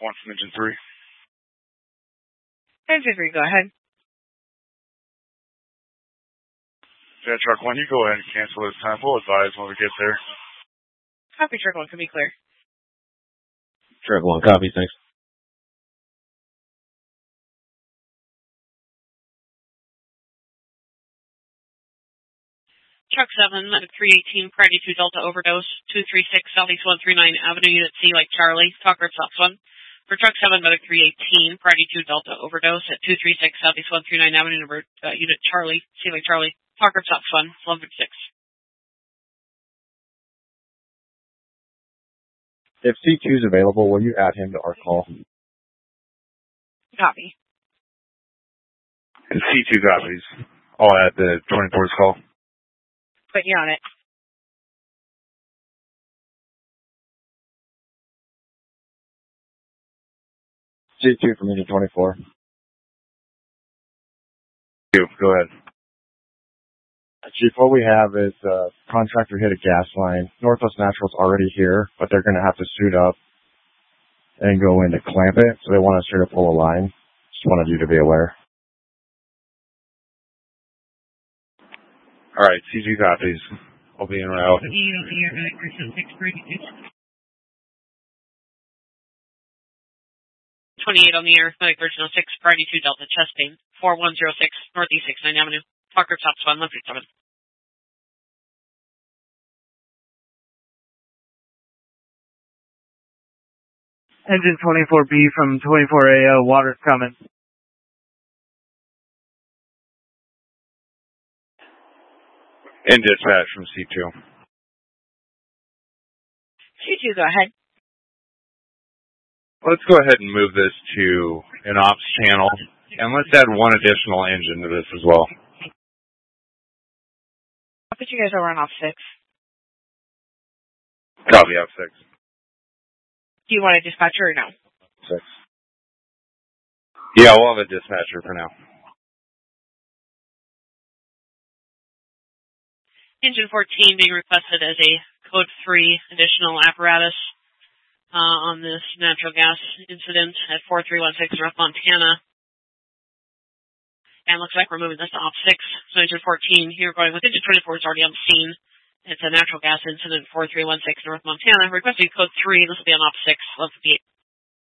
1 from engine 3. Engine 3, go ahead. Yeah, truck 1, you go ahead and cancel this time. We'll advise when we get there. Copy, truck 1, can be clear. Truck 1, copy, thanks. Truck 7, Medic 318, Priority 2 Delta overdose, 236 Southeast 139 Avenue, Unit C, like Charlie, Talker South 1. For Truck 7, Medic 318, Priority 2 Delta overdose at 236 Southeast 139 Avenue, Unit Charlie, C, like Charlie, Talker South 1, 1156. If C2 is available, will you add him to our call? Copy. And C2 copies. I'll add the 24's call. Put you on it. C2 from engine 24. Go ahead. Chief, what we have is a contractor hit a gas line. Northwest Natural's already here, but they're going to have to suit up and go in to clamp it, so they want us here to pull a line. Just wanted you to be aware. All right, C2 copies. I'll be en route. 28 on the air, Medic 1306, Priority 2 Delta, testing, 4106 Northeast 69 Avenue, Talker Top 1, 137. Engine 24B from 24AO, water's coming. And dispatch from C2. C2, go ahead. Let's go ahead and move this to an ops channel, and let's add one additional engine to this as well. I'll put you guys over on off 6. Copy, off 6. Do you want a dispatcher or no? 6. Yeah, we'll have a dispatcher for now. Engine 14 being requested as a code 3 additional apparatus on this natural gas incident at 4316 North Montana. And looks like we're moving this to op 6. So engine 14 here going with engine 24 is already on the scene. It's a natural gas incident at 4316 North Montana. Requesting code 3. This will be on op 6. 1158.